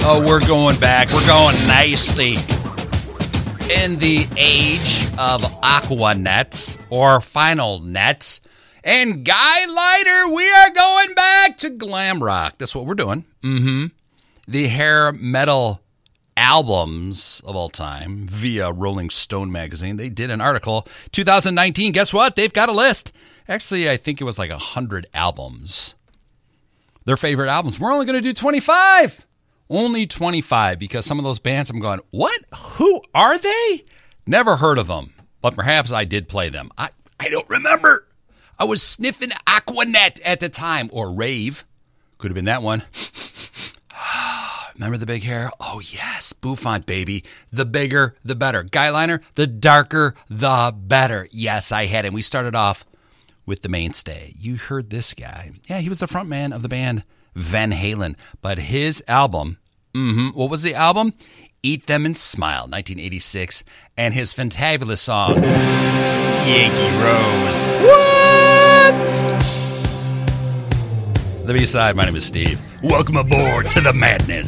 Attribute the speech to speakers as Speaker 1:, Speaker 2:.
Speaker 1: Oh, we're going back. We're going nasty. In the age of Aquanet or Final Net and Guy Lighter, we are going back to glam rock. That's what we're doing. The hair metal albums of all time via Rolling Stone magazine. They did an article. 2019, guess what? They've got a list. Actually, I think it was like 100 albums. Their favorite albums. We're only going to do 25. Only 25 because some of those bands I'm going, what? Who are they? Never heard of them, but perhaps I did play them. I don't remember. I was sniffing Aquanet at the time, or Rave. Could have been that one. Remember the big hair? Oh, yes. Bouffant, baby. The bigger, the better. Guy Liner, the darker, the better. Yes, I had him. We started off with the mainstay. You heard this guy. Yeah, he was the front man of the band Van Halen. But his album, what was the album? Eat Them and Smile, 1986. And his fantabulous song, Yankee Rose. What? The B-side, my name is Steve. Welcome aboard to the madness.